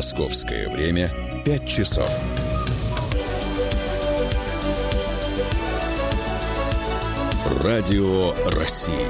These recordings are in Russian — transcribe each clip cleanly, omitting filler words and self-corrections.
Московское время 5 часов. Радио России.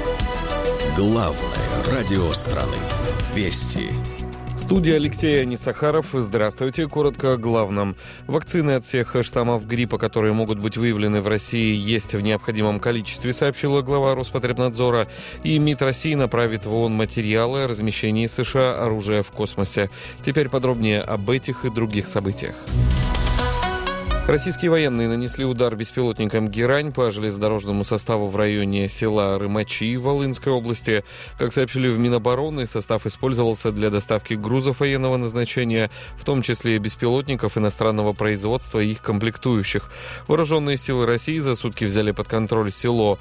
Главное радио страны. Вести. Студия Алексей Анисахаров. Здравствуйте. Коротко о главном. Вакцины от всех штаммов гриппа, которые могут быть выявлены в России, есть в необходимом количестве, сообщила глава Роспотребнадзора. И МИД России направит в ООН материалы о размещении США оружия в космосе. Теперь подробнее об этих и других событиях. Российские военные нанесли удар беспилотником «Герань» по железнодорожному составу в районе села Рымачи Волынской области. Как сообщили в Минобороны, состав использовался для доставки грузов военного назначения, в том числе беспилотников иностранного производства и их комплектующих. Вооруженные силы России за сутки взяли под контроль село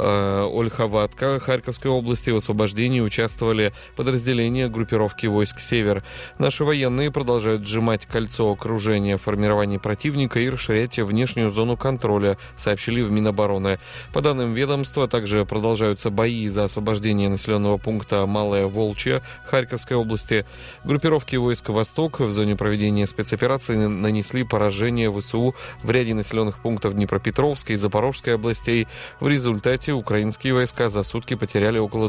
Ольховатка Харьковской области. В освобождении участвовали подразделения группировки войск «Север». Наши военные продолжают сжимать кольцо окружения формирования противника и расширять внешнюю зону контроля, сообщили в Минобороны. По данным ведомства, также продолжаются бои за освобождение населенного пункта Малая Волчья Харьковской области. Группировки войск «Восток» в зоне проведения спецоперации нанесли поражение ВСУ в ряде населенных пунктов Днепропетровской и Запорожской областей. В результате украинские войска за сутки потеряли около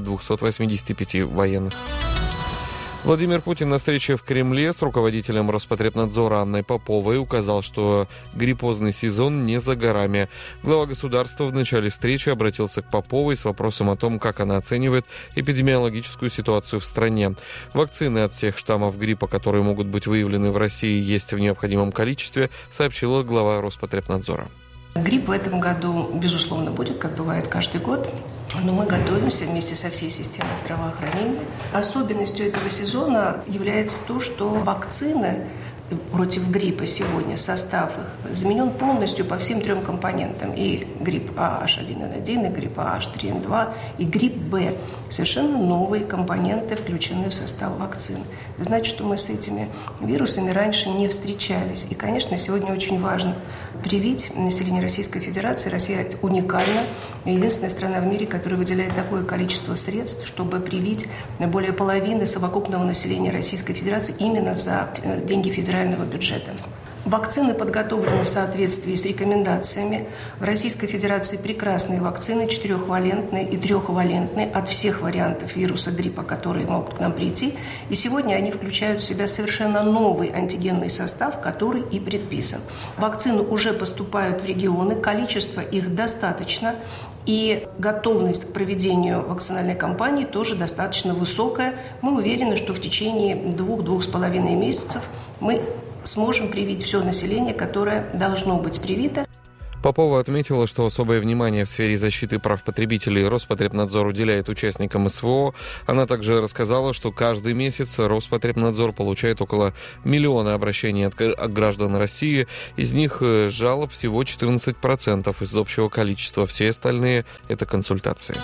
285 военных. Владимир Путин на встрече в Кремле с руководителем Роспотребнадзора Анной Поповой указал, что гриппозный сезон не за горами. Глава государства в начале встречи обратился к Поповой с вопросом о том, как она оценивает эпидемиологическую ситуацию в стране. Вакцины от всех штаммов гриппа, которые могут быть выявлены в России, есть в необходимом количестве, сообщила глава Роспотребнадзора. Грипп в этом году, безусловно, будет, как бывает каждый год. Но мы готовимся вместе со всей системой здравоохранения. Особенностью этого сезона является то, что вакцины против гриппа сегодня, состав их заменен полностью по всем трем компонентам. И грипп AH1N1, и грипп AH3N2, и грипп Б. Совершенно новые компоненты включены в состав вакцин. Значит, что мы с этими вирусами раньше не встречались. И, конечно, сегодня очень важно привить население Российской Федерации. Россия уникальна, единственная страна в мире, которая выделяет такое количество средств, чтобы привить более половины совокупного населения Российской Федерации именно за деньги федерального бюджета. Вакцины подготовлены в соответствии с рекомендациями. В Российской Федерации прекрасные вакцины, 4-валентные и 3-валентные от всех вариантов вируса гриппа, которые могут к нам прийти. И сегодня они включают в себя совершенно новый антигенный состав, который и предписан. Вакцины уже поступают в регионы, количество их достаточно. И готовность к проведению вакцинальной кампании тоже достаточно высокая. Мы уверены, что в течение 2-2,5 месяцев мы сможем привить все население, которое должно быть привито. Попова отметила, что особое внимание в сфере защиты прав потребителей Роспотребнадзор уделяет участникам СВО. Она также рассказала, что каждый месяц Роспотребнадзор получает около 1 миллиона обращений от граждан России. Из них жалоб всего 14% из общего количества. Все остальные – это консультации.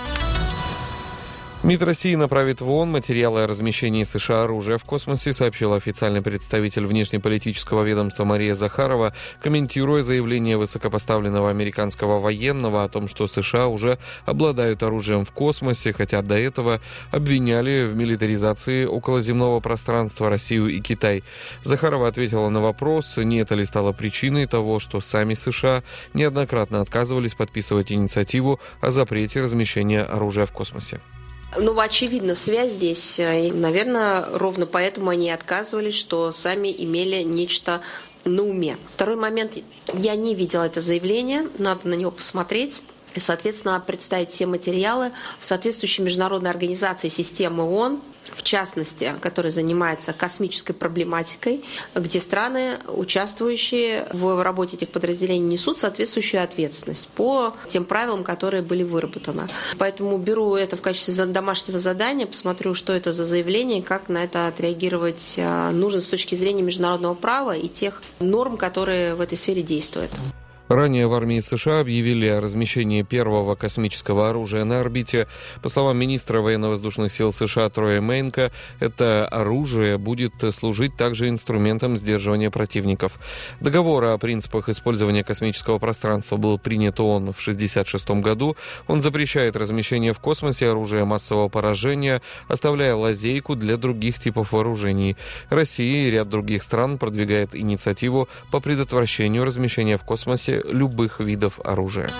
МИД России направит в ООН материалы о размещении США оружия в космосе, сообщил официальный представитель внешнеполитического ведомства Мария Захарова, комментируя заявление высокопоставленного американского военного о том, что США уже обладают оружием в космосе, хотя до этого обвиняли в милитаризации околоземного пространства Россию и Китай. Захарова ответила на вопрос, не это ли стало причиной того, что сами США неоднократно отказывались подписывать инициативу о запрете размещения оружия в космосе. Очевидно, связь здесь, и, наверное, ровно поэтому они отказывались, что сами имели нечто на уме. Второй момент, я не видела это заявление, надо на него посмотреть. И, соответственно, представить все материалы в соответствующей международной организации системы ООН, в частности, которая занимается космической проблематикой, где страны, участвующие в работе этих подразделений, несут соответствующую ответственность по тем правилам, которые были выработаны. Поэтому беру это в качестве домашнего задания, посмотрю, что это за заявление, как на это отреагировать нужно с точки зрения международного права и тех норм, которые в этой сфере действуют. Ранее в армии США объявили о размещении первого космического оружия на орбите. По словам министра военно-воздушных сил США Троя Мейнка, это оружие будет служить также инструментом сдерживания противников. Договор о принципах использования космического пространства был принят ООН в 1966 году. Он запрещает размещение в космосе оружия массового поражения, оставляя лазейку для других типов вооружений. Россия и ряд других стран продвигает инициативу по предотвращению размещения в космосе любых видов оружия.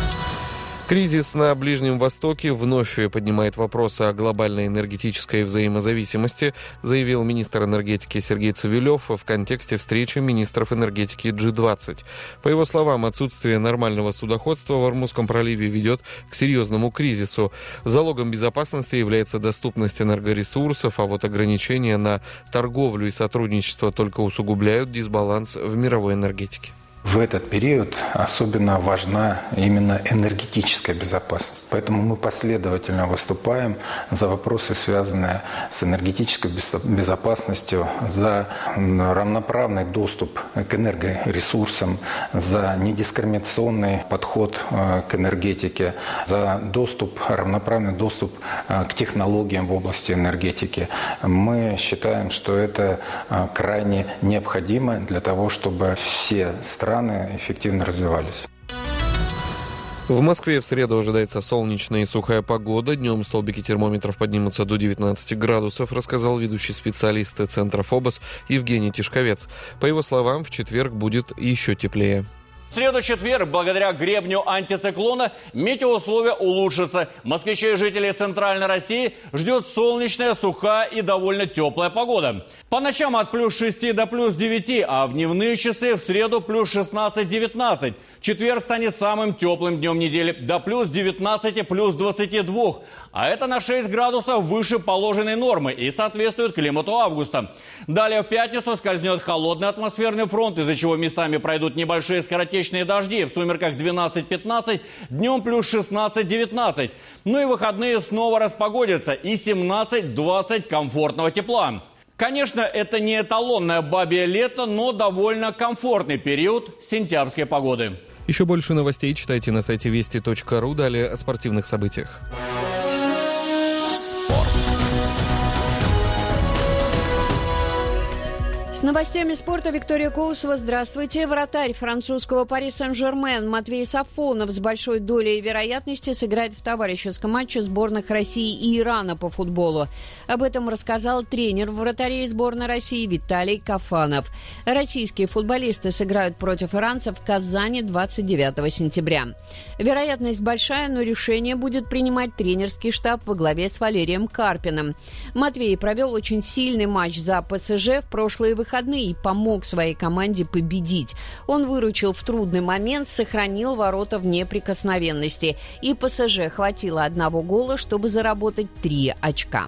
Кризис на Ближнем Востоке вновь поднимает вопросы о глобальной энергетической взаимозависимости, заявил министр энергетики Сергей Цивилев в контексте встречи министров энергетики G20. По его словам, отсутствие нормального судоходства в Ормузском проливе ведет к серьезному кризису. Залогом безопасности является доступность энергоресурсов, а вот ограничения на торговлю и сотрудничество только усугубляют дисбаланс в мировой энергетике. В этот период особенно важна именно энергетическая безопасность. Поэтому мы последовательно выступаем за вопросы, связанные с энергетической безопасностью, за равноправный доступ к энергоресурсам, за недискриминационный подход к энергетике, за равноправный доступ к технологиям в области энергетики. Мы считаем, что это крайне необходимо для того, чтобы все страны эффективно развивались. В Москве в среду ожидается солнечная и сухая погода. Днем столбики термометров поднимутся до 19 градусов, рассказал ведущий специалист Центра ФОБОС Евгений Тишковец. По его словам, в четверг будет еще теплее. В среду-четверг, благодаря гребню антициклона, метеоусловия улучшатся. Москвичей и жителей Центральной России ждет солнечная, сухая и довольно теплая погода. По ночам от плюс 6 до плюс 9, а в дневные часы в среду плюс 16-19. Четверг станет самым теплым днем недели, до плюс 19, плюс 22. А это на 6 градусов выше положенной нормы и соответствует климату августа. Далее в пятницу скользнет холодный атмосферный фронт, из-за чего местами пройдут небольшие скоротечные дожди. В сумерках 12-15, днем плюс 16-19. Ну и выходные снова распогодятся и 17-20 комфортного тепла. Конечно, это не эталонное бабье лето, но довольно комфортный период сентябрьской погоды. Еще больше новостей читайте на сайте вести.ру. Далее о спортивных событиях. Спорт. С новостями спорта Виктория Колосова. Здравствуйте. Вратарь французского Пари Сен-Жермен Матвей Сафонов с большой долей вероятности сыграет в товарищеском матче сборных России и Ирана по футболу. Об этом рассказал тренер вратарей сборной России Виталий Кафанов. Российские футболисты сыграют против иранцев в Казани 29 сентября. Вероятность большая, но решение будет принимать тренерский штаб во главе с Валерием Карпиным. Матвей провел очень сильный матч за ПСЖ в прошлые выходные и помог своей команде победить. Он выручил в трудный момент, сохранил ворота в неприкосновенности. И ПСЖ хватило одного гола, чтобы заработать 3 очка.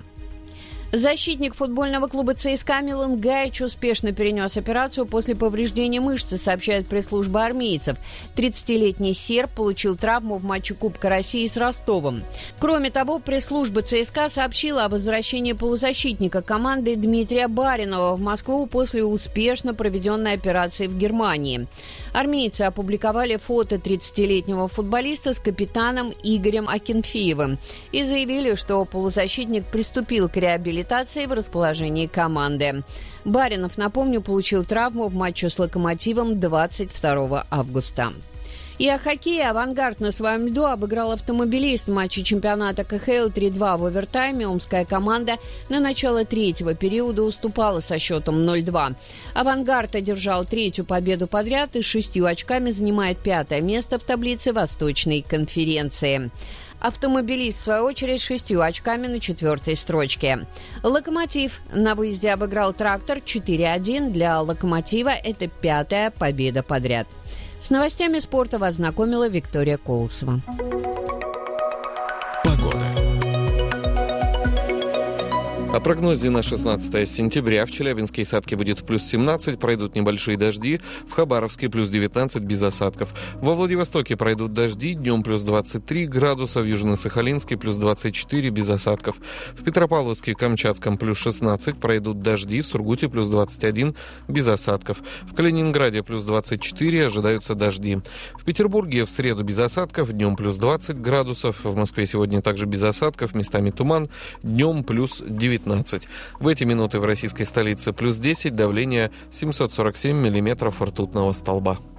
Защитник футбольного клуба ЦСКА Милан Гаич успешно перенес операцию после повреждения мышцы, сообщает пресс-служба армейцев. 30-летний серб получил травму в матче Кубка России с Ростовом. Кроме того, пресс-служба ЦСКА сообщила о возвращении полузащитника команды Дмитрия Баринова в Москву после успешно проведенной операции в Германии. Армейцы опубликовали фото 30-летнего футболиста с капитаном Игорем Акинфеевым и заявили, что полузащитник приступил к реабилитации в расположении команды. Баринов, напомню, получил травму в матче с «Локомотивом» 22 августа. И о хоккее. «Авангард» на своем льду обыграл «Автомобилист» в матче чемпионата КХЛ 3-2 в овертайме. Омская команда на начало третьего периода уступала со счетом 0-2. «Авангард» одержал третью победу подряд и с 6 очками занимает 5-е место в таблице Восточной конференции. «Автомобилист», в свою очередь, с 6 очками на 4-й строчке. «Локомотив» на выезде обыграл «Трактор» 4-1. Для «Локомотива» это 5-я победа подряд. С новостями спорта вас знакомила Виктория Колосова. Погода. О прогнозе на 16 сентября. В Челябинске и Сатке будет плюс 17, пройдут небольшие дожди. В Хабаровске плюс 19 без осадков. Во Владивостоке пройдут дожди, днем плюс 23 градуса, в Южно-Сахалинске плюс 24 без осадков. В Петропавловске и Камчатском плюс 16, пройдут дожди, в Сургуте плюс 21 без осадков. В Калининграде плюс 24, ожидаются дожди. В Петербурге в среду без осадков, днем плюс 20 градусов. В Москве сегодня также без осадков, местами туман, днем плюс 19. В эти минуты в российской столице плюс 10, давление 747 миллиметров ртутного столба.